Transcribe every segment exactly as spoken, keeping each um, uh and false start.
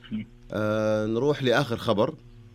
آه نروح لآخر خبر،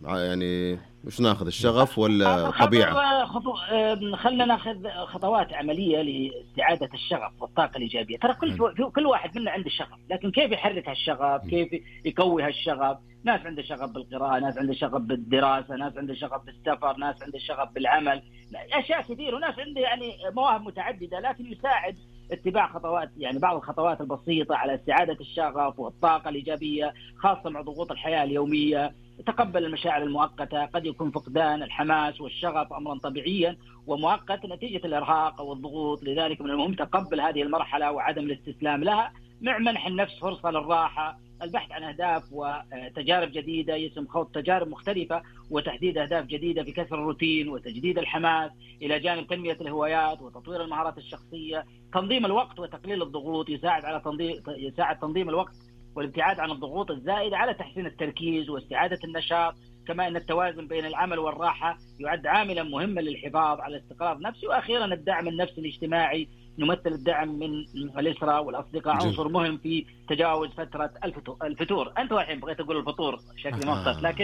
يعني مش ناخذ الشغف ولا طبيعة؟ خطو... خلنا ناخذ خطوات عملية لاستعادة الشغف والطاقة الإيجابية. ترى كل كل واحد منا عنده شغف، لكن كيف يحرك هالشغف، كيف يقوي هالشغف؟ ناس عنده شغف بالقراءة، ناس عنده شغف بالدراسة، ناس عنده شغف بالسفر، ناس عنده شغف بالعمل، أشياء كثير، وناس عنده يعني مواهب متعددة. لكن يساعد اتباع خطوات، يعني بعض الخطوات البسيطة على استعادة الشغف والطاقة الإيجابية، خاصة مع ضغوط الحياة اليومية. تقبل المشاعر المؤقتة، قد يكون فقدان الحماس والشغف أمرا طبيعيا ومؤقت نتيجة الإرهاق والضغوط، لذلك من المهم تقبل هذه المرحلة وعدم الاستسلام لها، مع منح النفس فرصة للراحة، البحث عن أهداف وتجارب جديدة، يتم خوض تجارب مختلفة وتحديد أهداف جديدة في كسر الروتين وتجديد الحماس، إلى جانب تنمية الهوايات وتطوير المهارات الشخصية. تنظيم الوقت وتقليل الضغوط يساعد على تنظيم يساعد تنظيم الوقت والابتعاد عن الضغوط الزائدة على تحسين التركيز واستعادة النشاط. كما أن التوازن بين العمل والراحة يعد عاملا مهما للحفاظ على الاستقرار النفسي. وأخيرا الدعم النفسي الاجتماعي، نمثل الدعم من الأسرة والأصدقاء عنصر مهم في تجاوز فترة الفتور. أنت الحين بغيت تقول الفطور شكل مبسط، لكن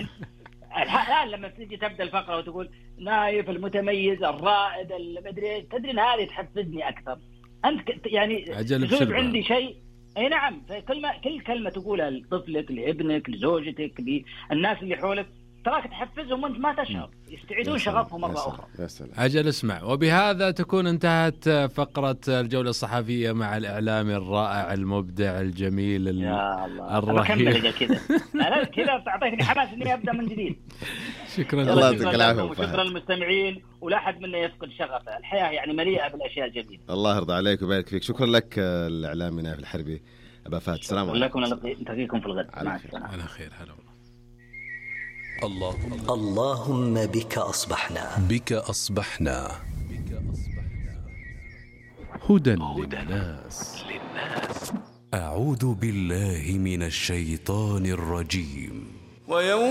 الآن لما تيجي تبدأ الفقرة وتقول نايف المتميز الرائد المدري، تدري أن هذه تحفزني أكثر. أنت يعني تجيب عندي شيء. اي نعم، كل ما كل كلمه تقولها لطفلك، لابنك، لزوجتك، للناس اللي حولك، تراك تحفزهم وانت ما تشعر، يستعيدون شغفهم مره اخرى. أجل اسمع. وبهذا تكون انتهت فقره الجوله الصحفيه مع الاعلامي الرائع المبدع الجميل يا الله الرهيب. اكمل كذا انا كذا تعطيني حماس اني ابدا من جديد. شكرا الله يعطيك العافيه وشكرا للمستمعين، ولا حد منا يفقد شغفه. الحياه يعني مليئه بالاشياء الجميله. الله يرضى عليك ويبارك فيك. شكرا لك الاعلامي نايف الحربي أبا فهد. السلام عليكم. ولكم نلتقيكم في الغد. مع السلامة. على خير. هلا الله. اللهم بك أصبحنا بك أصبحنا هدى للناس. أعوذ بالله من الشيطان الرجيم. ويوم